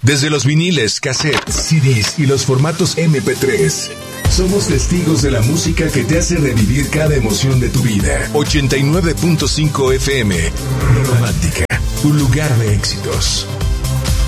Desde los viniles, cassettes, CDs y los formatos MP3. Somos testigos de la música que te hace revivir cada emoción de tu vida. 89.5 FM. Romántica, un lugar de éxitos.